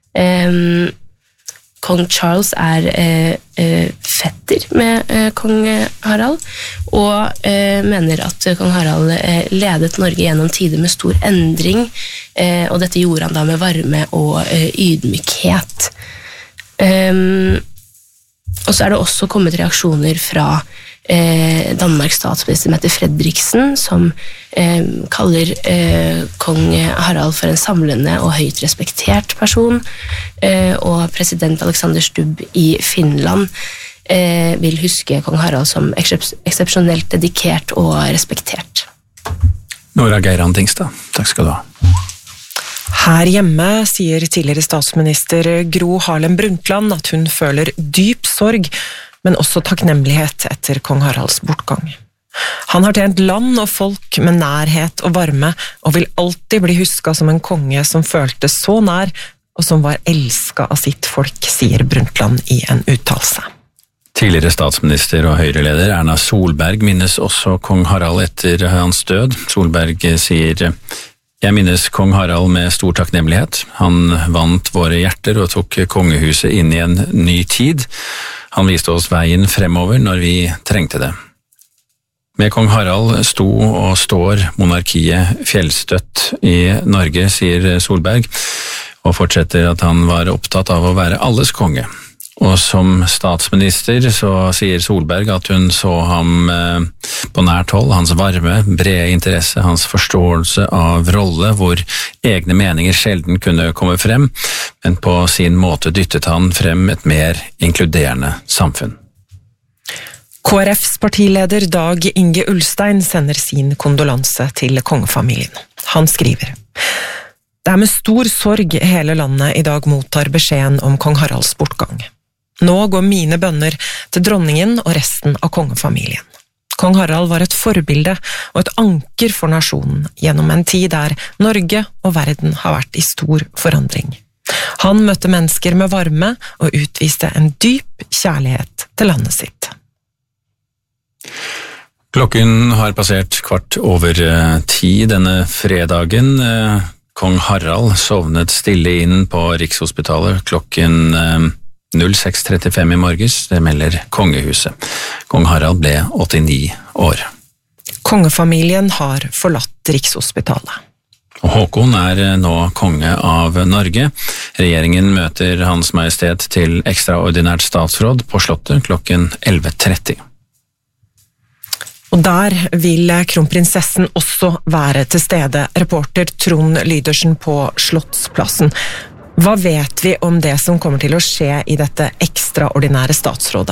Kong Charles er eh, eh, fetter med eh, kong Harald, og eh, mener at kong Harald eh, ledet Norge gjennom tider med stor endring, eh, og dette gjorde han da med varme og eh, ydmykhet. Um, og så er det også kommet reaksjoner fra eh, Danmarks statsminister Mette Fredriksen, som eh, kaller eh, kong Harald for en samlende og høyt respektert person, eh, og president Alexander Stubb i Finland eh, vil huske kong Harald som eksepsjonelt dedikert og respektert. Nora Geiran Tingstad, takk skal du ha. Her hjemme sier tidligere statsminister Gro Harlem Brundtland at hun føler dyp sorg, men også takknemlighet etter kong Haralds bortgang. Han har tjent land og folk med nærhet og varme, og vil alltid bli husket som en konge som følte så nær, og som var elsket av sitt folk, sier Brundtland i en uttalelse. Tidligere statsminister og høyreleder Erna Solberg minnes også kong Harald etter hans død. Solberg sier: Jeg minnes kong Harald med stor takknemlighet. Han vant våre hjerter og tok kongehuset inn i en ny tid. Han viste oss veien fremover når vi trengte det. Med kong Harald sto og står monarkiet fjellstøtt i Norge, sier Solberg, og fortsetter at han var opptatt av å være alles konge. Og som statsminister så sier Solberg at hun så ham på nært hold, hans varme, brede interesse, hans forståelse av rolle, hvor egne meninger sjelden kunne komme frem, men på sin måte dyttet han frem et mer inkluderende samfunn. K R Fs partileder Dag Inge Ulstein sender sin kondolanse til kongefamilien. Han skriver: Det er med stor sorg hele landet i dag mottar beskjeden om kong Haralds bortgang. Nå går mine bønner til dronningen og resten av kongefamilien. Kong Harald var et forbilde og et anker for nasjonen gjennom en tid der Norge og verden har vært i stor forandring. Han møtte mennesker med varme og utviste en dyp kjærlighet til landet sitt. Klokken har passert kvart over ti denne fredagen. Kong Harald sovnet stille inn på Rikshospitalet klokken null seks trettifem i morges, det melder kongehuset. Kong Harald ble åttini år. Kongefamilien har forlatt Rikshospitalet. Og Håkon er nå konge av Norge. Regjeringen møter Hans Majestet til ekstraordinært statsråd på Slottet klokken elleve tretti. Og der vil kronprinsessen også være til stede, reporter Trond Lydersen på Slottsplassen. Hva vet vi om det som kommer til å skje i dette ekstraordinære statsrådet?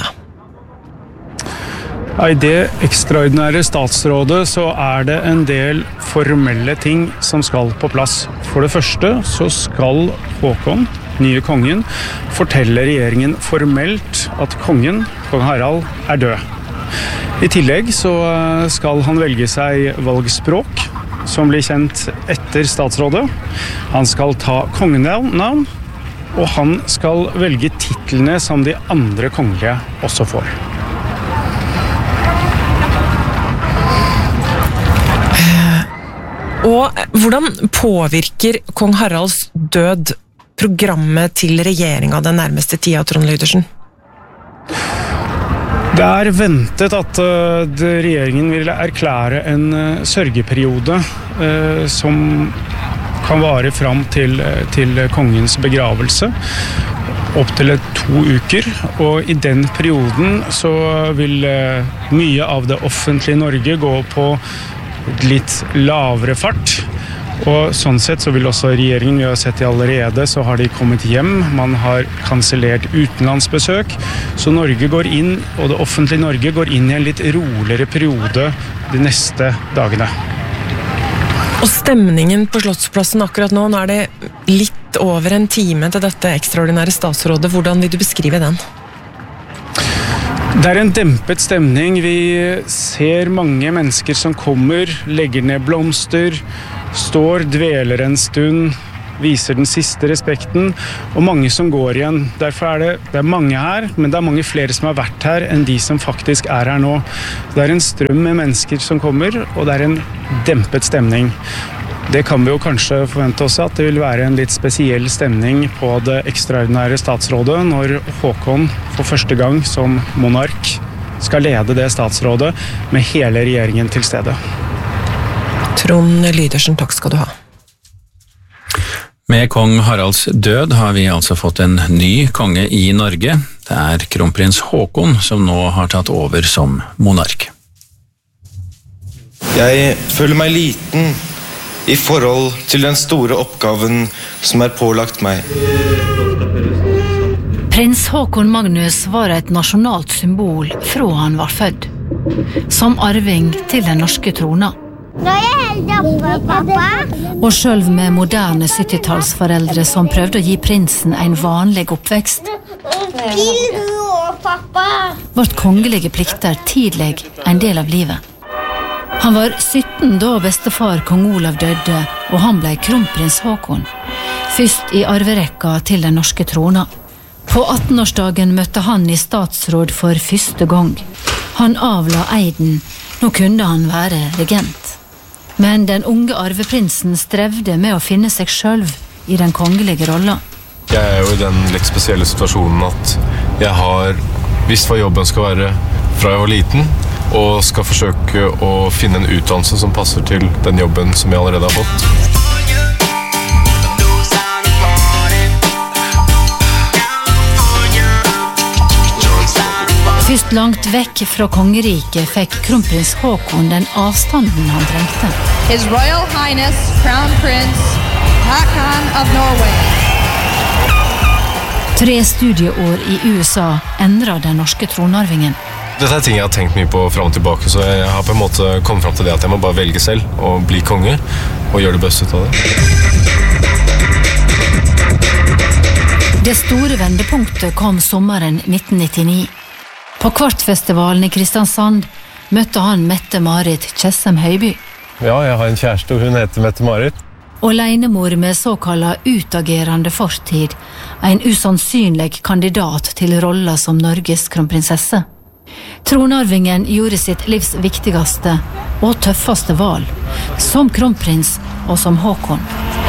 I det ekstraordinære statsrådet så er det en del formelle ting som skal på plass. For det første så skal Håkon, nye kongen, fortelle regjeringen formelt at kongen, kong Harald, er død. I tillegg så skal han velge seg valgspråk, som blir kjent etter statsrådet. Han skal ta kongenavn, og han skal velge titlene som de andre kongelige også får. Og hvordan påvirker kong Haralds død programmet til regjeringen den nærmeste tida, Trond Lydersen? Det er ventet at uh, regjeringen vil erklære en uh, sørgeperiode uh, som kan vare frem til, til kongens begravelse, opp til to uker, og i den perioden så vil uh, mye av det offentlige Norge gå på litt lavere fart. Og sånn sett så vil også regjeringen, vi har sett det allerede, så har de kommet hjem, man har kansellert utenlandsbesøk, så Norge går inn, og det offentlige Norge går inn i en litt roligere periode de neste dagene. Og stemningen på Slottsplassen akkurat nå, nå er det litt over en time til dette ekstraordinære statsrådet, hvordan vil du beskrive den? Det er en dempet stemning, vi ser mange mennesker som kommer, legger ned blomster, står, dveler en stund, viser den siste respekten, og mange som går igjen. Derfor er det, det er mange her, men det er mange flere som har vært her enn de som faktisk er her nå. Det er en strøm med mennesker som kommer, og det er en dempet stemning. Det kan vi jo kanskje forvente også, at det vil være en litt spesiell stemning på det ekstraordinære statsrådet, når Håkon for første gang som monark skal lede det statsrådet med hele regjeringen til stede. Trond Lydersen, takk skal du ha. Med kong Haralds død har vi altså fått en ny konge i Norge. Det er kronprins Håkon som nå har tatt over som monark. Jeg føler meg liten i forhold til den store oppgaven som er pålagt meg. Prins Håkon Magnus var et nasjonalt symbol fra han var født, som arving til den norske trona. Nå er jeg helt oppe, pappa. Og selv med moderne syttitallsforeldre som prøvde å gi prinsen en vanlig oppvekst, Vil du også, pappa? ble kongelige plikter tidlig en del av livet. Han var sytten da bestefar kong Olav døde, og han ble kronprins Håkon, først i arverekka til den norske trona. På attenårsdagen møtte han i statsråd for første gang. Han avla eiden, nå kunne han være regent. Men den unge arveprinsen strevde med å finne seg selv i den kongelige rollen. Jeg er jo i den litt spesielle situasjonen at jeg har visst hva jobben skal være fra jeg var liten, og skal forsøke å finne en utdannelse som passer til den jobben som jeg allerede har fått. Først langt vekk fra kongeriket fikk kronprins Håkon den avstanden han trengte. His Royal Highness Crown Prince Haakon of Norway. Tre studieår i U S A endret den norske tronarvingen. Dette er ting jeg har tenkt mye på frem og tilbake, så jeg har på en måte kommet frem til det at jeg må bare velge selv og bli konge og gjøre det beste ut av det. Det store vendepunktet kom sommeren nitten nittini. På Kvartfestivalen i Kristiansand møtte han Mette-Marit Tjessem Høiby. Ja, jeg har en kjæreste, og hun heter Mette-Marit. Og leinemor med såkalla utagerende fortid, en usannsynlig kandidat til rolla som Norges kronprinsesse. Tronarvingen gjorde sitt livs viktigste og tøffeste valg, som kronprins og som Håkon.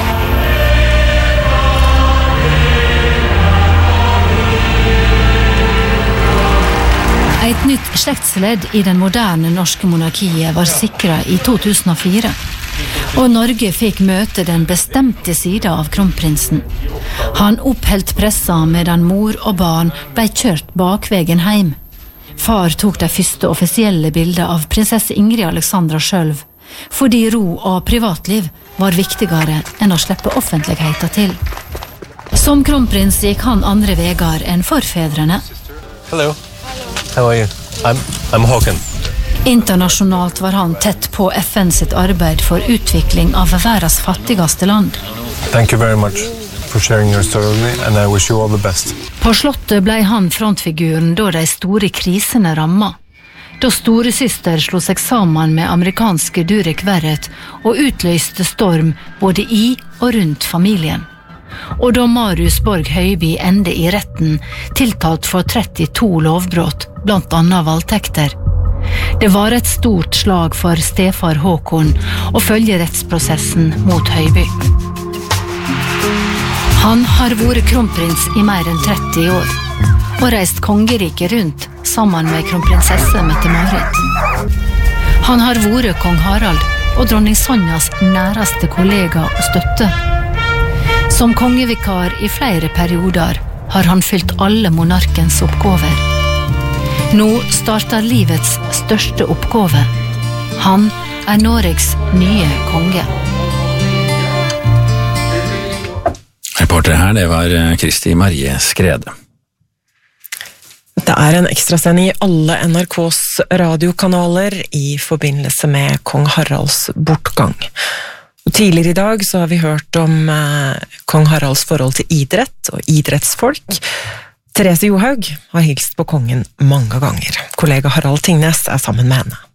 Et nytt slektsledd i den moderne norske monarkiet var sikret i to tusen og fire, og Norge fikk møte den bestemte siden av kronprinsen. Han oppholdt pressa medan mor og barn ble kjørt bakvegen hjem. Far tok de første offisielle bilder av prinsesse Ingrid Alexandra selv, fordi ro og privatliv var viktigere enn å slippe offentligheten til. Som kronprins gikk han andre vegar enn forfedrene. Hello. How are you? I'm, I'm Håkon. Internasjonalt var han tett på F N sitt arbeid for utvikling av verdens fattigste land. Thank you very much for sharing your story with me, and I wish you all the best. På slottet ble han frontfiguren da de store krisene ramma. Da storesøster slo seg sammen med amerikanske Durek Verrett og utløste storm både i og rundt familien. Og da Marius Borg Høiby ende i retten, tiltalt for trettito lovbrott, blant annet voldtekter. Det var et stort slag for stefar Håkon å følge rettsprosessen mot Høiby. Han har vært kronprins i mer enn tretti år. og reist kongeriket rundt sammen med kronprinsesse Mette-Marit. Han har vært kong Harald og dronning Sonjas næreste kollega og støtte. Som kongevikar i flere perioder har han fylt alle monarkens oppgaver. Nå starter livets største oppgave. Han er Norges nye konge. Reporter her, det var Kristi Marie Skrede. Det er en ekstrasending i alle N R K's radiokanaler i forbindelse med kong Haralds bortgang. Og tidligere i dag så har vi hørt om eh, kong Haralds forhold til idrett og idrettsfolk. Therese Johaug har hilst på kongen mange ganger. Kollega Harald Tingnes er sammen med henne.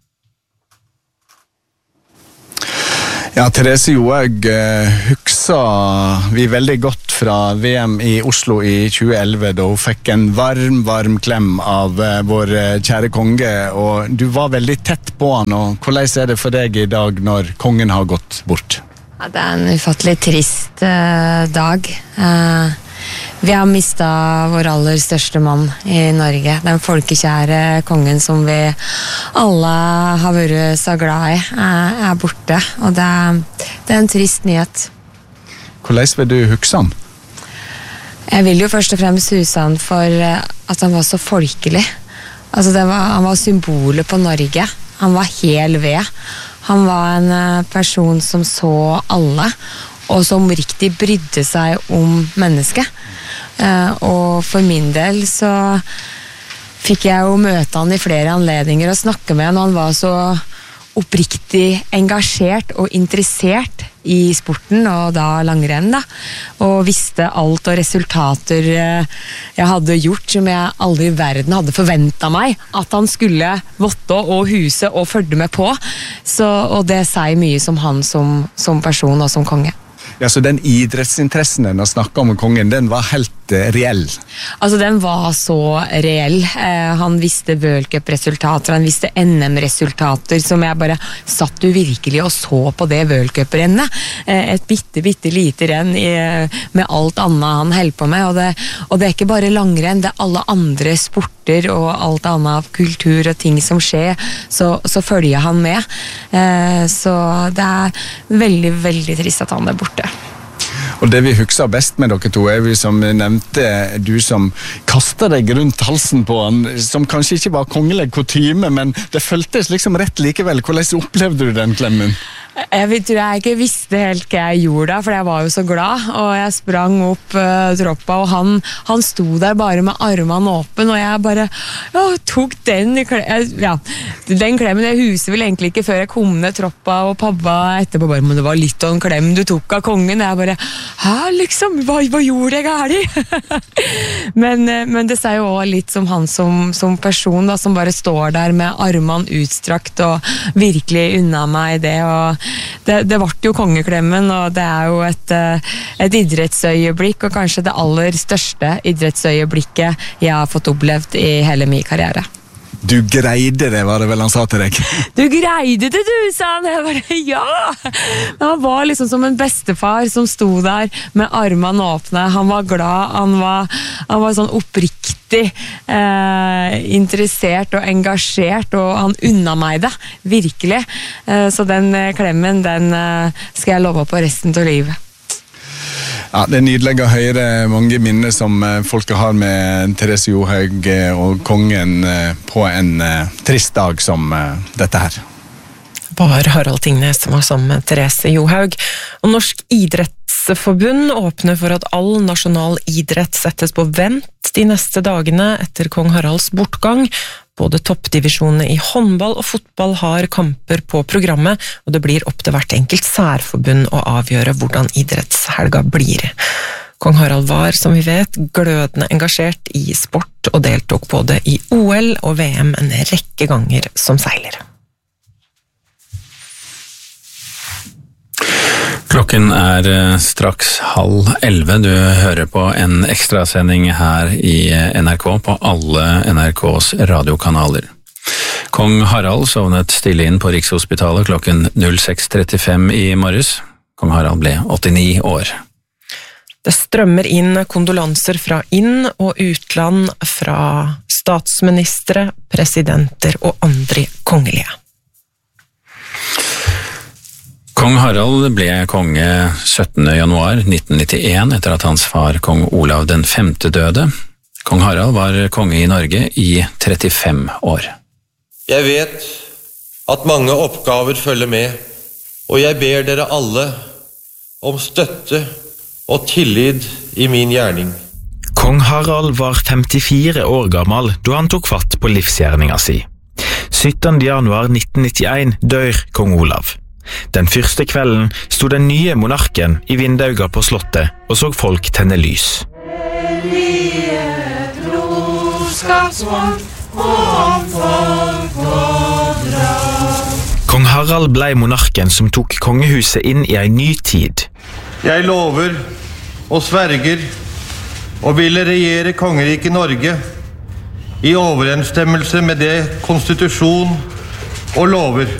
Ja, Therese Johaug eh, husker vi veldig godt fra V M i Oslo i tjue elleve, da hun fikk en varm, varm klem av eh, vår kjære konge, og du var veldig tett på han, og hvordan er det for deg i dag når kongen har gått bort? Ja, det er en ufattelig trist eh, dag. Eh, vi har mistet vår aller største mann i Norge, den folkekjære kongen som vi alle har vært så glad i, eh, er borte, og det er, det er en trist nyhet. Hvordan vil du huske han? Jeg vil jo først og fremst huske han for at han var så folkelig. Altså det var, han var symbolet på Norge. Han var hel ved. Han var en person som så alle, og som riktig brydde seg om mennesket. Og for min del så fikk jeg jo møte han i flere anledninger og snakke med han, og han var så oppriktig engasjert og interessert i sporten, og da langrenn da, og visste alt og resultater jeg hadde gjort som jeg aldri i verden hadde forventet meg at han skulle votte og huse og følge med på, så, og det sier mye som han som, som person og som konge. Ja, så den idrettsinteressen den å snakke om kongen, den var helt uh, reell? Altså, den var så reell. Eh, han visste World Cup-resultater, han visste N M-resultater, som jeg bare satt jo virkelig og så på det World Cup-rennet. Eh, et bitte, bitte lite renn i, med alt annet han held på med, og det, og det er ikke bare langrenn, det er alle andre sporter og alt annet av kultur og ting som skjer, så, så følger han med. Eh, så det er veldig, veldig trist at han er borte. Og det vi husker best med dere to er vi som nevnte, du som kastet deg rundt halsen på han, som kanskje ikke var kongelig kutyme, men det føltes liksom rett likevel. Hvordan opplevde du den klemmen? Jeg tror jeg ikke visste helt hva jeg gjorde da, for jeg var jo så glad, og jeg sprang opp uh, troppa, og han, han sto der bare med armene åpen, og jeg bare ja, tok den ja, den klemmen. Jeg huset vel egentlig ikke før jeg kom ned troppa, og pappa etterpå bare, men det var litt av en klem du tok av kongen. Jeg bare, hæ, liksom, hva, hva gjorde jeg gærlig? men, men det sier jo også litt som han som, som person, da, som bare står der med armene utstrakt, og virkelig unna meg det, og Det, det ble jo kongeklemmen, og det er jo et, et idrettsøyeblikk, og kanskje det aller største idrettsøyeblikket jeg har fått opplevd i hele min karriere. Du greide det, var det vel han sa til deg? Du greide det, du, sa han. Jeg bare, ja! Men han var liksom som en bestefar som sto der med armene åpne. Han var glad, han var, han var sånn oppriktig eh, interessert og engasjert, og han unna meg det, virkelig. Eh, så den klemmen, den eh, skal jeg love på resten av livet. Ja, det er nydelig å høre mange minner som folk har med Therese Johaug og kongen på en trist dag som dette her. Var Harald Tingnes som var sammen med Therese Johaug. Og Norsk idrettsforbund åpner for at all nasjonal idrett settes på vent de neste dagene etter kong Haralds bortgang. Både toppdivisjonene i håndball og fotball har kamper på programmet, og det blir opp til hvert enkelt særforbund å avgjøre hvordan idrettshelga blir. Kong Harald var, som vi vet, glødende engasjert i sport og deltok både i O L og V M en rekke ganger som seiler. Klokken er straks halv elleve. Du hører på en ekstrasending her i N R K på alle N R K's radiokanaler. Kong Harald sovnet stille inn på Rikshospitalet klokken null seks trettifem i morges. Kong Harald ble åttini år. Det strømmer inn kondolanser fra inn- og utland fra statsministre, presidenter og andre kongelige. Kong Harald ble konge syttende januar nitten nittien etter at hans far kong Olav den femte døde. Kong Harald var konge i Norge i trettifem år. Jeg vet at mange oppgaver følger med, og jeg ber dere alle om støtte og tillit i min gjerning. Kong Harald var femtifire år gammel da han tok fatt på livsgjerninga si. syttende januar nitten nittien dør kong Olav. Den første kvelden stod den nye monarken i vindauga på slottet og så folk tenne lys. Kong Harald ble monarken som tok kongehuset inn i en ny tid. Jeg lover og sverger og ville regjere kongeriket Norge i overensstemmelse med det konstitusjon og lover